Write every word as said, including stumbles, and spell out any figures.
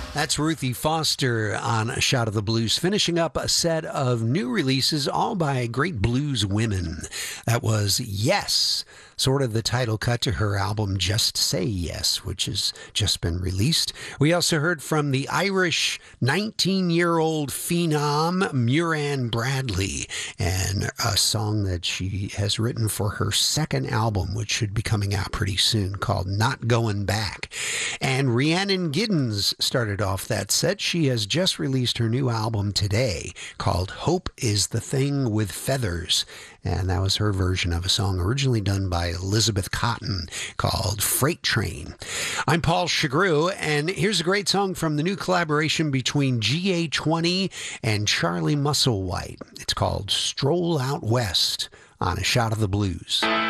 That's Ruthie Foster on A Shot of the Blues, finishing up a set of new releases, all by great blues women. That was Yes, sort of the title cut to her album Just Say Yes, which has just been released. We also heard from the Irish nineteen-year-old phenom Muireann Bradley, and a song that she has written for her second album, which should be coming out pretty soon, called Not Going Back. And Rhiannon Giddens started off that set. She has just released her new album today called Hope is the Thing with Feathers. And that was her version of a song originally done by Elizabeth Cotton called Freight Train. I'm Paul Chagru, and here's a great song from the new collaboration between G A twenty and Charlie Musselwhite. It's called Stroll Out West on A Shot of the Blues.